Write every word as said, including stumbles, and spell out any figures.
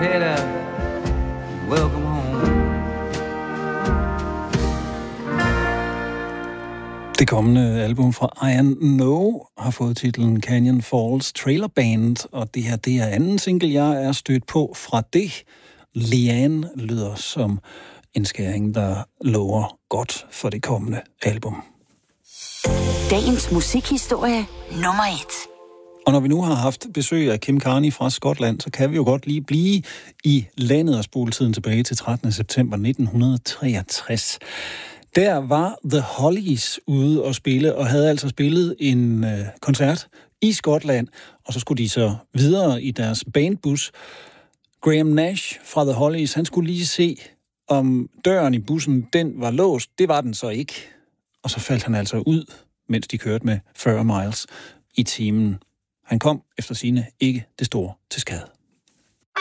head out, welcome home. Det kommende album fra Iron No har fået titlen Canyon Falls Trailer Band, og det her det er anden single, jeg er stødt på fra det. Leanne lyder som en skæring, der lover godt for det kommende album. Dagens musikhistorie nummer et. Og når vi nu har haft besøg af Kim Carney fra Skotland, så kan vi jo godt lige blive i landet og spole tiden tilbage til trettende september nitten treogtres. Der var The Hollies ude og spille, og havde altså spillet en øh, koncert i Skotland, og så skulle de så videre i deres bandbus. Graham Nash fra The Hollies, han skulle lige se, om døren i bussen, den var låst. Det var den så ikke. Og så faldt han altså ud, mens de kørte med fyrre miles i timen. Han kom efter sigende ikke det store til skade.